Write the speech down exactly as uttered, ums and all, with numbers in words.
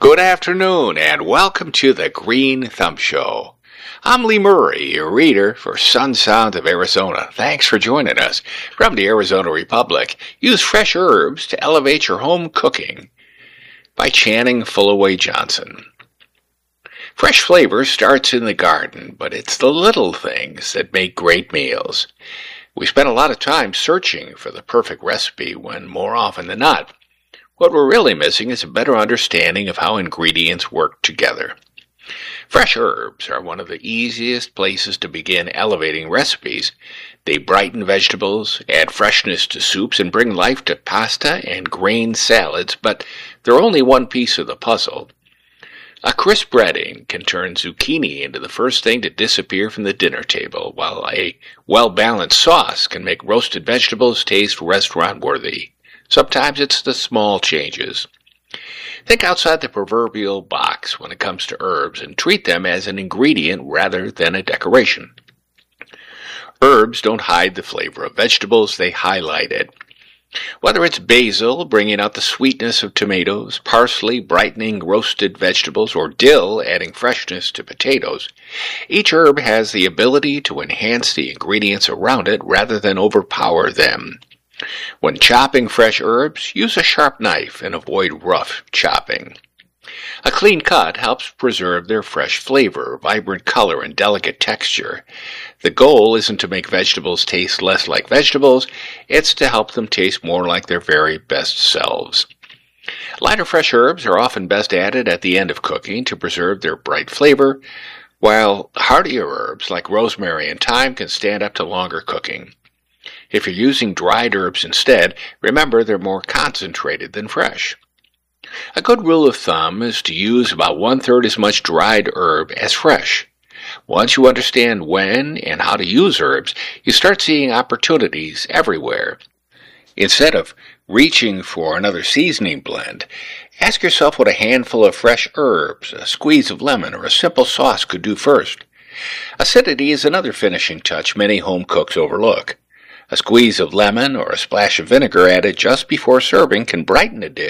Good afternoon, and welcome to the Green Thumb Show. I'm Lee Murray, your reader for Sun Sound of Arizona. Thanks for joining us. From the Arizona Republic, use fresh herbs to elevate your home cooking. By Channing Fullaway Johnson. Fresh flavor starts in the garden, but it's the little things that make great meals. We spend a lot of time searching for the perfect recipe when, more often than not, what we're really missing is a better understanding of how ingredients work together. Fresh herbs are one of the easiest places to begin elevating recipes. They brighten vegetables, add freshness to soups, and bring life to pasta and grain salads, but they're only one piece of the puzzle. A crisp breading can turn zucchini into the first thing to disappear from the dinner table, while a well-balanced sauce can make roasted vegetables taste restaurant-worthy. Sometimes it's the small changes. Think outside the proverbial box when it comes to herbs and treat them as an ingredient rather than a decoration. Herbs don't hide the flavor of vegetables, they highlight it. Whether it's basil bringing out the sweetness of tomatoes, parsley brightening roasted vegetables, or dill adding freshness to potatoes, each herb has the ability to enhance the ingredients around it rather than overpower them. When chopping fresh herbs, use a sharp knife and avoid rough chopping. A clean cut helps preserve their fresh flavor, vibrant color, and delicate texture. The goal isn't to make vegetables taste less like vegetables, it's to help them taste more like their very best selves. Lighter fresh herbs are often best added at the end of cooking to preserve their bright flavor, while heartier herbs like rosemary and thyme can stand up to longer cooking. If you're using dried herbs instead, remember they're more concentrated than fresh. A good rule of thumb is to use about one-third as much dried herb as fresh. Once you understand when and how to use herbs, you start seeing opportunities everywhere. Instead of reaching for another seasoning blend, ask yourself what a handful of fresh herbs, a squeeze of lemon, or a simple sauce could do first. Acidity is another finishing touch many home cooks overlook. A squeeze of lemon or a splash of vinegar added just before serving can brighten a dish